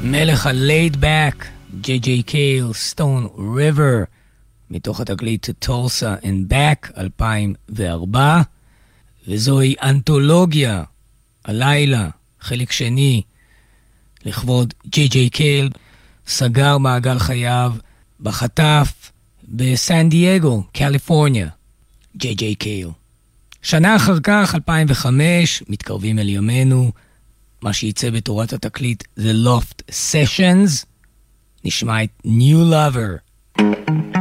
מלך ה-laid back, J.J. קייל, Stone River, מתוך התקליט Tulsa and Back 2004, וזוהי אנתולוגיה, הלילה, חלק שני, לכבוד J.J. קייל, סגר מעגל חייו בחטף בסן דייגו, קליפורניה, J.J. קייל. שנה אחר כך, 2005, מתקרבים אל ימינו, מה שייצא בתורת התקליט The Loft Sessions, נשמע את New Lover.